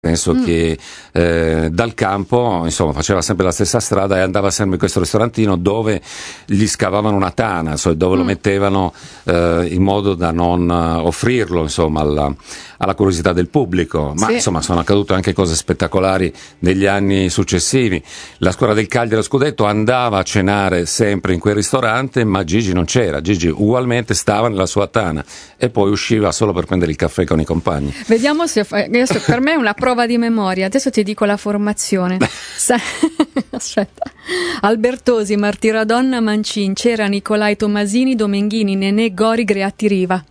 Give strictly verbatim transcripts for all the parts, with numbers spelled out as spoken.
Penso mm. che eh, dal campo, insomma, faceva sempre la stessa strada e andava sempre in questo ristorantino dove gli scavavano una tana, cioè dove mm. lo mettevano eh, in modo da non uh, offrirlo, insomma, alla, alla curiosità del pubblico. Ma sì. insomma, sono accadute anche cose spettacolari negli anni successivi. La squadra del Cagliari allo scudetto andava a cenare sempre in quel ristorante, ma Gigi non c'era. Gigi ugualmente stava nella sua tana e poi usciva solo per prendere il caffè con i compagni. Vediamo se adesso per me è una prova di memoria. Adesso ti dico la formazione. Aspetta. Albertosi, Martiradonna, Mancin, Cera, Nicolai, Tomasini, Domenghini, Nenè, Gori, Greatti, Riva.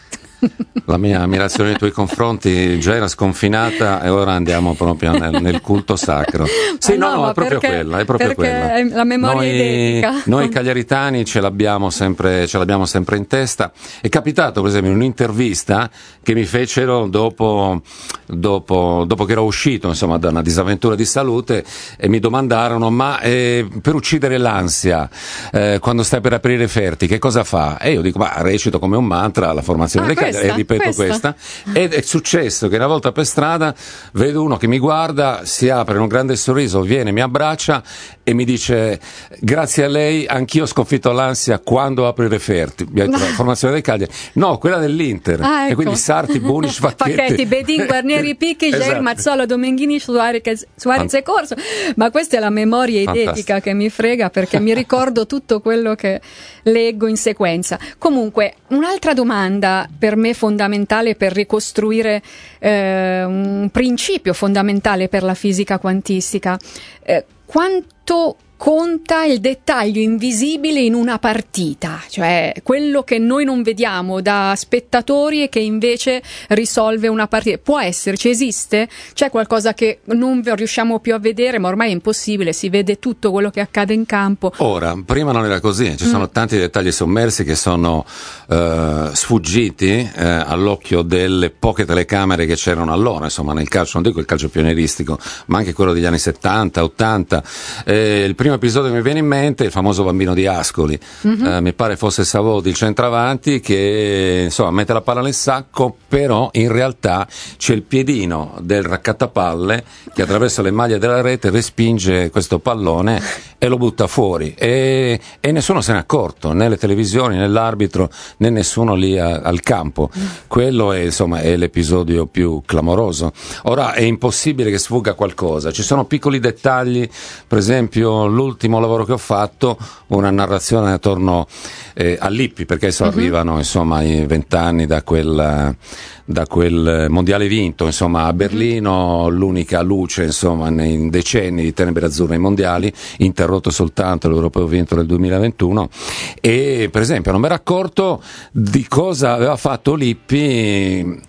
La mia ammirazione nei tuoi confronti già era sconfinata e ora andiamo proprio nel, nel culto sacro. Sì, no, no, no, è proprio perché, quella, è proprio quella. È la memoria noi, identica. Noi cagliaritani ce l'abbiamo sempre, ce l'abbiamo sempre in testa. È capitato, per esempio, in un'intervista che mi fecero dopo, dopo, dopo che ero uscito, insomma, da una disavventura di salute, e mi domandarono: ma eh, per uccidere l'ansia, eh, quando stai per aprire Ferti, che cosa fa? E io dico: ma recito come un mantra la formazione ah, del Cagliari, e ripeto questa. questa. Ed è successo che una volta per strada vedo uno che mi guarda, si apre in un grande sorriso, viene, mi abbraccia e mi dice: grazie a lei anch'io ho sconfitto l'ansia quando apro i referti. Mi ha detto: la formazione del Cagliari, no, quella dell'Inter. Ah, ecco. E quindi Sarti, Bunic, Facchetti, Facchetti, Bedin, Guarnieri, Picchi, esatto. Jair, Mazzola, Domenghini, Suarez, Suarez e Corso. Ma questa è la memoria idetica che mi frega, perché mi ricordo tutto quello che leggo in sequenza. Comunque, un'altra domanda per me fondamentale per ricostruire eh, un principio fondamentale per la fisica quantistica: eh, quanto conta il dettaglio invisibile in una partita, cioè quello che noi non vediamo da spettatori e che invece risolve una partita. Può esserci, esiste? C'è qualcosa che non riusciamo più a vedere, ma ormai è impossibile, si vede tutto quello che accade in campo. Ora, prima non era così, ci sono mm. tanti dettagli sommersi che sono eh, sfuggiti eh, all'occhio delle poche telecamere che c'erano allora, insomma, nel calcio, non dico il calcio pionieristico, ma anche quello degli anni settanta, ottanta. Eh, il primo episodio che mi viene in mente è il famoso bambino di Ascoli, mm-hmm. eh, mi pare fosse Savodi, il centravanti, che insomma mette la palla nel sacco, però in realtà c'è il piedino del raccattapalle che attraverso le maglie della rete respinge questo pallone e lo butta fuori, e, e nessuno se n'è accorto, né le televisioni, né l'arbitro, né nessuno lì a, al campo. Quello è, insomma, è l'episodio più clamoroso. Ora è impossibile che sfugga qualcosa, ci sono piccoli dettagli, per esempio l'ultimo lavoro che ho fatto, una narrazione attorno eh, a Lippi, perché adesso uh-huh. arrivano, insomma, i vent'anni da quel, da quel mondiale vinto, insomma, a Berlino, uh-huh. l'unica luce, insomma, nei decenni di tenebre azzurre ai mondiali, interrotto soltanto l'Europeo vinto del duemilaventuno. E per esempio non mi ero accorto di cosa aveva fatto Lippi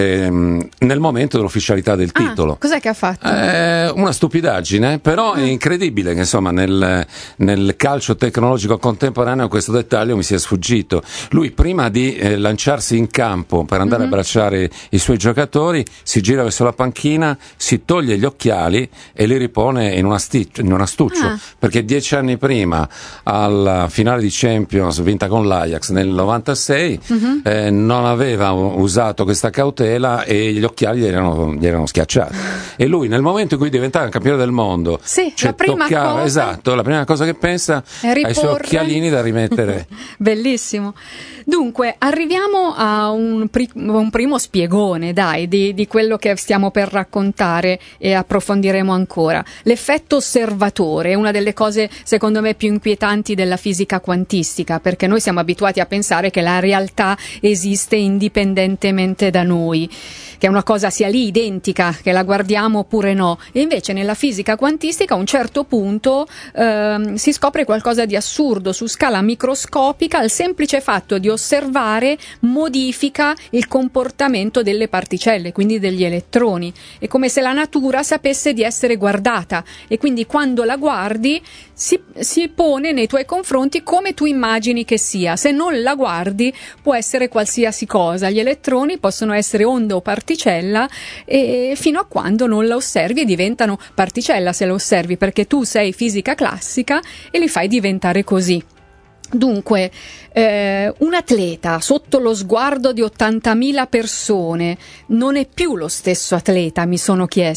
Ehm, nel momento dell'ufficialità del titolo. Ah, cos'è che ha fatto? Eh, una stupidaggine, però ah. è incredibile che, insomma, nel, nel calcio tecnologico contemporaneo questo dettaglio mi sia sfuggito. Lui, prima di eh, lanciarsi in campo per andare mm-hmm. a abbracciare i suoi giocatori, si gira verso la panchina, si toglie gli occhiali e li ripone in, una sti- in un astuccio, ah. perché dieci anni prima, alla finale di Champions vinta con l'Ajax nel novantasei, mm-hmm. eh, non aveva usato questa cautela e gli occhiali gli erano, gli erano schiacciati, e lui, nel momento in cui diventava campione del mondo, sì, cioè la prima toccava, cosa esatto, la prima cosa che pensa è ai suoi occhialini da rimettere. Bellissimo. Dunque, arriviamo a un, pri- un primo spiegone, dai, di, di quello che stiamo per raccontare, e approfondiremo ancora. L'effetto osservatore è una delle cose, secondo me, più inquietanti della fisica quantistica, perché noi siamo abituati a pensare che la realtà esiste indipendentemente da noi, che è una cosa sia lì identica, che la guardiamo oppure no, e invece nella fisica quantistica a un certo punto ehm, si scopre qualcosa di assurdo su scala microscopica. Il semplice fatto di osservare modifica il comportamento delle particelle, quindi degli elettroni. È come se la natura sapesse di essere guardata, e quindi quando la guardi si, si pone nei tuoi confronti come tu immagini che sia. Se non la guardi può essere qualsiasi cosa, gli elettroni possono essere onda o particella, e fino a quando non la osservi e diventano particella se la osservi, perché tu sei fisica classica e li fai diventare così. Dunque, eh, un atleta sotto lo sguardo di ottantamila persone non è più lo stesso atleta, mi sono chiesto.